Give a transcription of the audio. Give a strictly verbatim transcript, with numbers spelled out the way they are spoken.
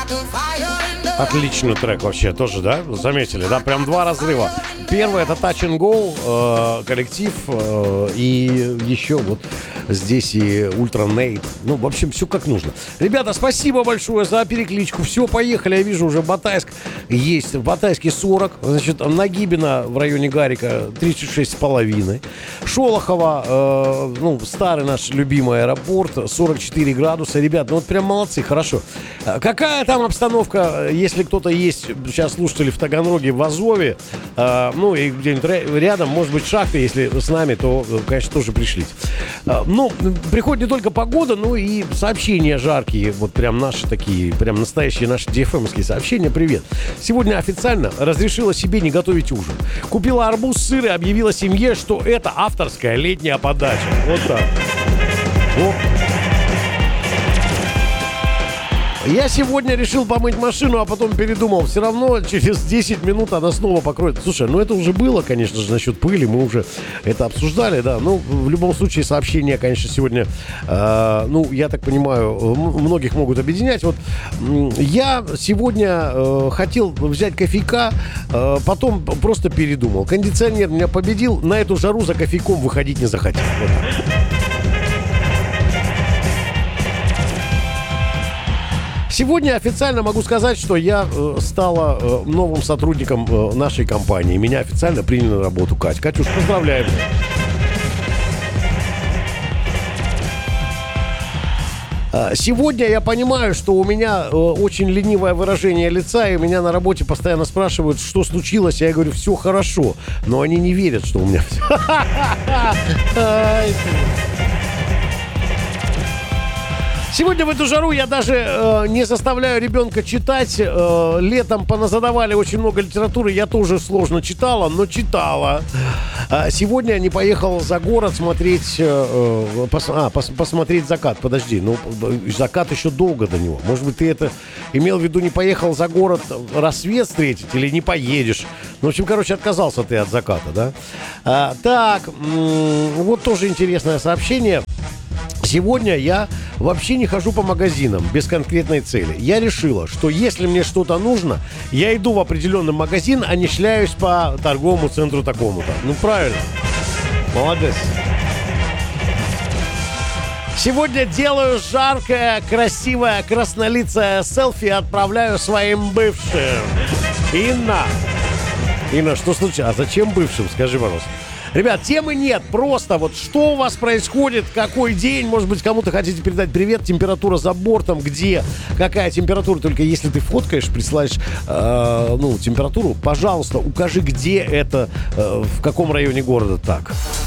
Отличный трек вообще тоже, да? Заметили, да? Прям два разрыва. Первый — это Touch and Go, э, коллектив, э, и еще вот здесь и Ультра Нейт. Ну, в общем, все как нужно. Ребята, спасибо большое за перекличку. Все, поехали. Я вижу, уже Батайск есть. В Батайске сорок. Значит, Нагибина в районе Гарика тридцать шесть с половиной. Шолохова, э, ну, старый наш любимый аэропорт, сорок четыре градуса. Ребят, ну вот прям молодцы, хорошо. Какая там обстановка, если кто-то есть сейчас слушатели в Таганроге, в Азове, э, ну и где-нибудь рядом, может быть, шахты, если с нами, то, конечно, тоже пришлите. Э, ну, приходит не только погода, но и сообщения жаркие, вот прям наши такие, прям настоящие наши ди эф эм-овские сообщения. Привет. Сегодня официально разрешила себе не готовить ужин. Купила арбуз, сыр и объявила семье, что это авторская летняя подача. Вот так. Оп. Я сегодня решил помыть машину, а потом передумал. Все равно через десять минут она снова покроет. Слушай, ну это уже было, конечно же, насчет пыли. Мы уже это обсуждали, да. Ну, в любом случае, сообщения, конечно, сегодня, э, ну, я так понимаю, многих могут объединять. Вот я сегодня э, хотел взять кофейка, э, потом просто передумал. Кондиционер меня победил. На эту жару за кофейком выходить не захотел. Вот. Сегодня официально могу сказать, что я э, стала э, новым сотрудником э, нашей компании. Меня официально приняли на работу, Кать. Катюш, поздравляю. Сегодня я понимаю, что у меня э, очень ленивое выражение лица, и меня на работе постоянно спрашивают, что случилось. Я говорю, все хорошо. Но они не верят, что у меня... Сегодня в эту жару я даже э, не заставляю ребенка читать. Э, летом поназадавали очень много литературы. Я тоже сложно читала, но читала. А сегодня я не поехал за город смотреть, э, пос, а, пос, посмотреть закат. Подожди, ну закат еще долго до него. Может быть, ты это имел в виду, не поехал за город рассвет встретить или не поедешь. Ну, в общем, короче, отказался ты от заката, да? А, так, м- вот тоже интересное сообщение. Сегодня я вообще не хожу по магазинам без конкретной цели. Я решила, что если мне что-то нужно, я иду в определенный магазин, а не шляюсь по торговому центру такому-то. Ну, правильно. Молодец. Сегодня делаю жаркое, красивое, краснолицое селфи и отправляю своим бывшим. Инна. Инна, что случилось? А зачем бывшим? Скажи, пожалуйста. Ребят, темы нет, просто вот что у вас происходит, какой день, может быть, кому-то хотите передать привет, температура за бортом, где, какая температура, только если ты фоткаешь, присылаешь, э, ну, температуру, пожалуйста, укажи, где это, э, в каком районе города так.